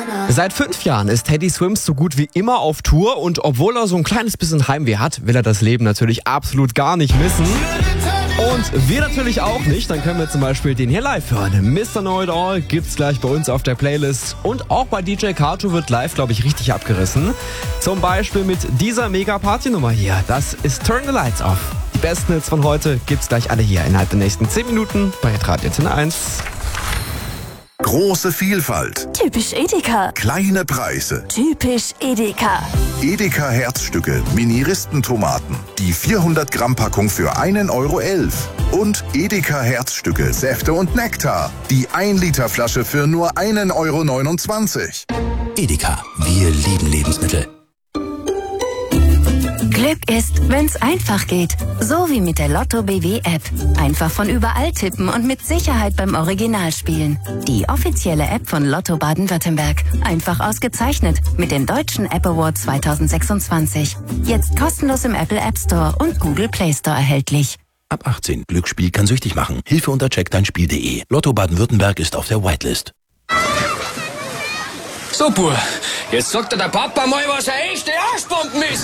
Seit 5 Jahren ist Teddy Swims so gut wie immer auf Tour und obwohl er so ein kleines bisschen Heimweh hat, will er das Leben natürlich absolut gar nicht missen. Und wir natürlich auch nicht, dann können wir zum Beispiel den hier live hören. Mr. Know It All gibt's gleich bei uns auf der Playlist und auch bei DJ Kato wird live, glaube ich, richtig abgerissen. Zum Beispiel mit dieser Mega-Party-Nummer hier, das ist Turn the Lights Off. Die besten Hits von heute gibt's gleich alle hier innerhalb der nächsten 10 Minuten bei Radio Antenne 1. Große Vielfalt. Typisch Edeka. Kleine Preise. Typisch Edeka. Edeka Herzstücke, Mini-Ristentomaten. Die 400 Gramm Packung für 1,11 € Und Edeka Herzstücke, Säfte und Nektar. Die 1 Liter Flasche für nur 1,29 €. Edeka, wir lieben Lebensmittel. Glück ist, wenn's einfach geht. So wie mit der Lotto BW App. Einfach von überall tippen und mit Sicherheit beim Original spielen. Die offizielle App von Lotto Baden-Württemberg. Einfach ausgezeichnet mit dem Deutschen App Award 2026. Jetzt kostenlos im Apple App Store und Google Play Store erhältlich. Ab 18. Glücksspiel kann süchtig machen. Hilfe unter checkdeinspiel.de. Lotto Baden-Württemberg ist auf der Whitelist. So, Bub, jetzt sagt der Papa mal, was eine echte Arschbomben ist.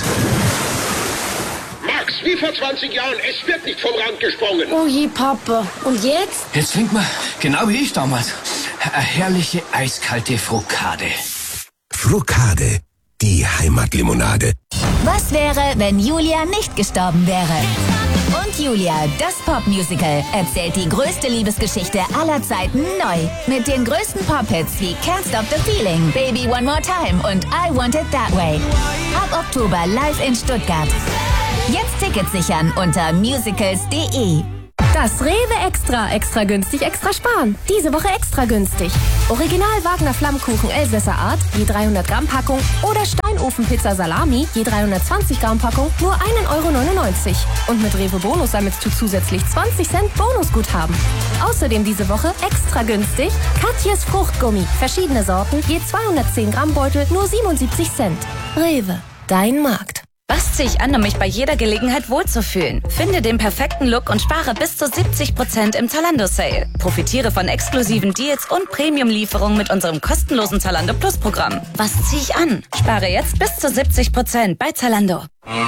Max, wie vor 20 Jahren, es wird nicht vom Rand gesprungen. Oh je, Papa. Und jetzt? Jetzt trinkt man, genau wie ich damals, eine herrliche eiskalte Frukade. Frukade, die Heimatlimonade. Was wäre, wenn Julia nicht gestorben wäre? Und Julia, das Popmusical, erzählt die größte Liebesgeschichte aller Zeiten neu. Mit den größten Pop-Hits wie Can't Stop the Feeling, Baby One More Time und I Want It That Way. Ab Oktober live in Stuttgart. Jetzt Tickets sichern unter musicals.de. Das Rewe Extra. Extra günstig, extra sparen. Diese Woche extra günstig. Original Wagner Flammkuchen Elsässer Art, je 300 Gramm Packung. Oder Steinofenpizza Salami, je 320 Gramm Packung, nur 1,99 €. Und mit Rewe Bonus sammelst du zusätzlich 20 Cent Bonusguthaben. Außerdem diese Woche extra günstig Katjes Fruchtgummi. Verschiedene Sorten, je 210 Gramm Beutel, nur 77 Cent. Rewe, dein Markt. Was ziehe ich an, um mich bei jeder Gelegenheit wohlzufühlen? Finde den perfekten Look und spare bis zu 70% im Zalando-Sale. Profitiere von exklusiven Deals und Premium-Lieferungen mit unserem kostenlosen Zalando Plus-Programm. Was ziehe ich an? Spare jetzt bis zu 70% bei Zalando.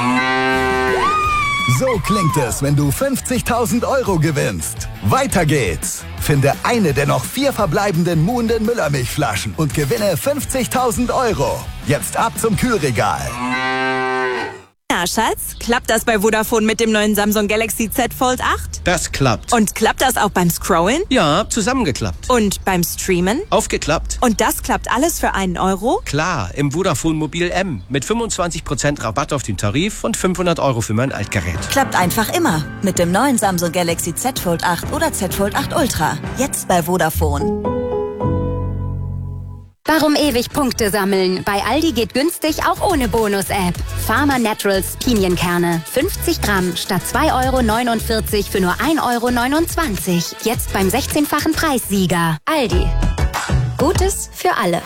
So klingt es, wenn du 50.000 € gewinnst. Weiter geht's. Finde eine der noch 4 verbleibenden Muhnden Müllermilchflaschen und gewinne 50.000 €. Jetzt ab zum Kühlregal. Na, Schatz, klappt das bei Vodafone mit dem neuen Samsung Galaxy Z Fold 8? Das klappt. Und klappt das auch beim Scrollen? Ja, zusammengeklappt. Und beim Streamen? Aufgeklappt. Und das klappt alles für 1 €? Klar, im Vodafone Mobil M. Mit 25% Rabatt auf den Tarif und 500 € für mein Altgerät. Klappt einfach immer. Mit dem neuen Samsung Galaxy Z Fold 8 oder Z Fold 8 Ultra. Jetzt bei Vodafone. Warum ewig Punkte sammeln? Bei Aldi geht günstig auch ohne Bonus-App. Farmer Naturals Pinienkerne. 50 Gramm statt 2,49 € für nur 1,29 €. Jetzt beim 16-fachen Preissieger. Aldi. Gutes für alle.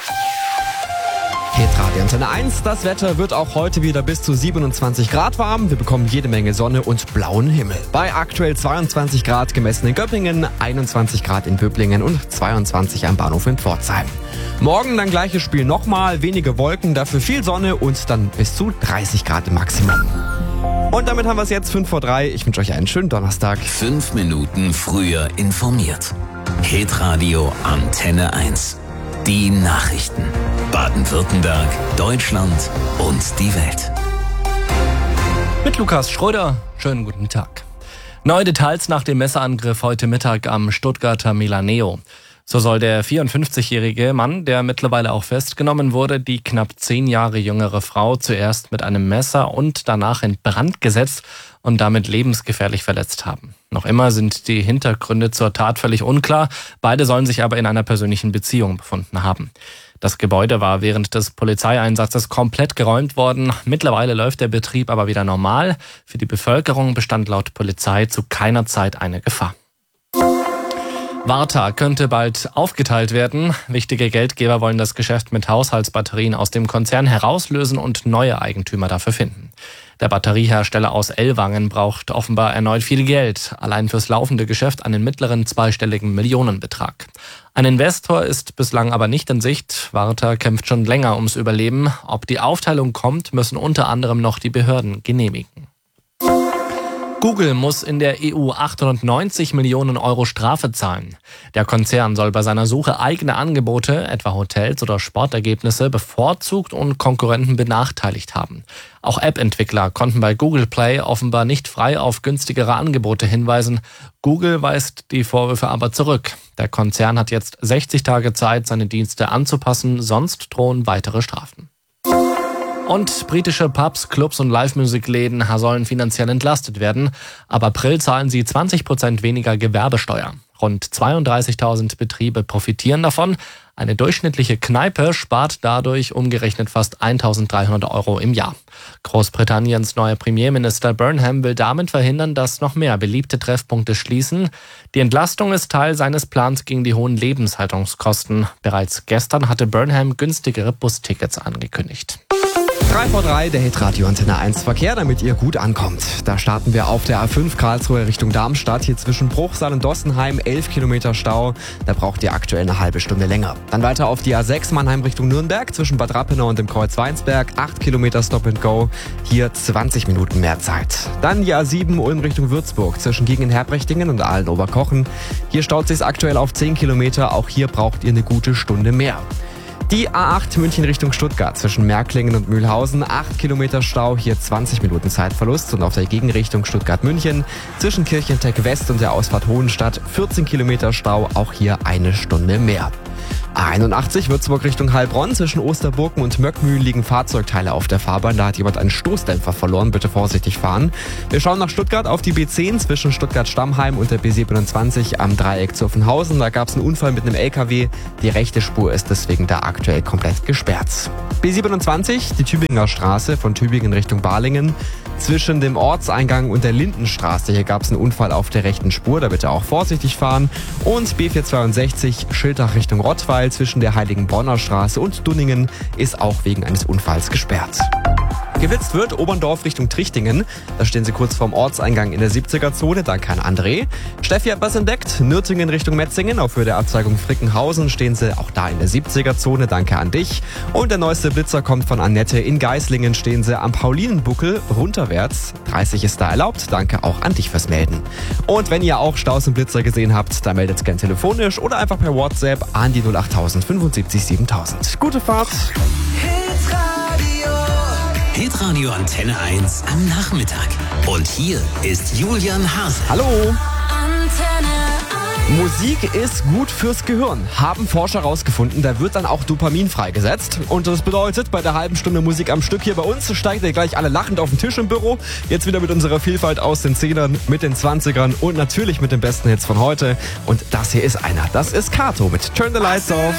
Radio Antenne 1, das Wetter wird auch heute wieder bis zu 27 Grad warm. Wir bekommen jede Menge Sonne und blauen Himmel. Bei aktuell 22 Grad gemessen in Göppingen, 21 Grad in Böblingen und 22 am Bahnhof in Pforzheim. Morgen dann gleiches Spiel nochmal, wenige Wolken, dafür viel Sonne und dann bis zu 30 Grad im Maximum. Und damit haben wir es jetzt 5 vor 3. Ich wünsche euch einen schönen Donnerstag. 5 Minuten früher informiert. Hitradio Antenne 1. Die Nachrichten. Baden-Württemberg, Deutschland und die Welt. Mit Lukas Schröder. Schönen guten Tag. Neue Details nach dem Messerangriff heute Mittag am Stuttgarter Milaneo. So soll der 54-jährige Mann, der mittlerweile auch festgenommen wurde, die knapp 10 Jahre jüngere Frau zuerst mit einem Messer und danach in Brand gesetzt und damit lebensgefährlich verletzt haben. Noch immer sind die Hintergründe zur Tat völlig unklar. Beide sollen sich aber in einer persönlichen Beziehung befunden haben. Das Gebäude war während des Polizeieinsatzes komplett geräumt worden. Mittlerweile läuft der Betrieb aber wieder normal. Für die Bevölkerung bestand laut Polizei zu keiner Zeit eine Gefahr. Warta könnte bald aufgeteilt werden. Wichtige Geldgeber wollen das Geschäft mit Haushaltsbatterien aus dem Konzern herauslösen und neue Eigentümer dafür finden. Der Batteriehersteller aus Ellwangen braucht offenbar erneut viel Geld. Allein fürs laufende Geschäft einen mittleren zweistelligen Millionenbetrag. Ein Investor ist bislang aber nicht in Sicht. Warta kämpft schon länger ums Überleben. Ob die Aufteilung kommt, müssen unter anderem noch die Behörden genehmigen. Google muss in der EU 890 Millionen Euro Strafe zahlen. Der Konzern soll bei seiner Suche eigene Angebote, etwa Hotels oder Sportergebnisse, bevorzugt und Konkurrenten benachteiligt haben. Auch App-Entwickler konnten bei Google Play offenbar nicht frei auf günstigere Angebote hinweisen. Google weist die Vorwürfe aber zurück. Der Konzern hat jetzt 60 Tage Zeit, seine Dienste anzupassen, sonst drohen weitere Strafen. Und britische Pubs, Clubs und Live-Musikläden sollen finanziell entlastet werden. Ab April zahlen sie 20% weniger Gewerbesteuer. Rund 32.000 Betriebe profitieren davon. Eine durchschnittliche Kneipe spart dadurch umgerechnet fast 1.300 Euro im Jahr. Großbritanniens neuer Premierminister Burnham will damit verhindern, dass noch mehr beliebte Treffpunkte schließen. Die Entlastung ist Teil seines Plans gegen die hohen Lebenshaltungskosten. Bereits gestern hatte Burnham günstigere Bustickets angekündigt. 3 vor 3, der Hitradio Antenne 1 Verkehr, damit ihr gut ankommt. Da starten wir auf der A5 Karlsruhe Richtung Darmstadt. Hier zwischen Bruchsal und Dossenheim 11 Kilometer Stau. Da braucht ihr aktuell eine halbe Stunde länger. Dann weiter auf die A6 Mannheim Richtung Nürnberg zwischen Bad Rappenau und dem Kreuz Weinsberg. 8 Kilometer Stop and Go. Hier 20 Minuten mehr Zeit. Dann die A7 Ulm Richtung Würzburg zwischen Gießen-Herbrechtingen und Aalen-Oberkochen. Hier staut sich's aktuell auf 10 Kilometer. Auch hier braucht ihr eine gute Stunde mehr. Die A8 München Richtung Stuttgart zwischen Märklingen und Mühlhausen, 8 Kilometer Stau, hier 20 Minuten Zeitverlust. Und auf der Gegenrichtung Stuttgart-München zwischen Kirchentech West und der Ausfahrt Hohenstadt 14 Kilometer Stau, auch hier eine Stunde mehr. A81 Würzburg Richtung Heilbronn zwischen Osterburken und Möckmühl liegen Fahrzeugteile auf der Fahrbahn. Da hat jemand einen Stoßdämpfer verloren, bitte vorsichtig fahren. Wir schauen nach Stuttgart auf die B10 zwischen Stuttgart-Stammheim und der B27 am Dreieck Zuffenhausen. Da gab es einen Unfall mit einem LKW. Die rechte Spur ist deswegen da aktuell komplett gesperrt. B27, die Tübinger Straße von Tübingen Richtung Balingen. Zwischen dem Ortseingang und der Lindenstraße, hier gab es einen Unfall auf der rechten Spur, da bitte auch vorsichtig fahren. Und B462 Schiltach Richtung Rottweil zwischen der Heiligenbronner Straße und Dunningen ist auch wegen eines Unfalls gesperrt. Geblitzt wird Oberndorf Richtung Trichtingen. Da stehen sie kurz vorm Ortseingang in der 70er-Zone. Danke an André. Steffi hat was entdeckt. Nürtingen Richtung Metzingen. Auf Höhe der Abzweigung Frickenhausen stehen sie auch da in der 70er-Zone. Danke an dich. Und der neueste Blitzer kommt von Annette. In Geislingen stehen sie am Paulinenbuckel runterwärts. 30 ist da erlaubt. Danke auch an dich fürs Melden. Und wenn ihr auch Staus und Blitzer gesehen habt, dann meldet gern telefonisch oder einfach per WhatsApp an die 08000 75 7000. Gute Fahrt. Hitradio Antenne 1 am Nachmittag. Und hier ist Julian Hase. Hallo. Musik ist gut fürs Gehirn, haben Forscher rausgefunden. Da wird dann auch Dopamin freigesetzt. Und das bedeutet, bei der halben Stunde Musik am Stück hier bei uns steigt ihr gleich alle lachend auf den Tisch im Büro. Jetzt wieder mit unserer Vielfalt aus den 10ern, mit den 20ern und natürlich mit den besten Hits von heute. Und das hier ist einer. Das ist Kato mit Turn the Lights Off.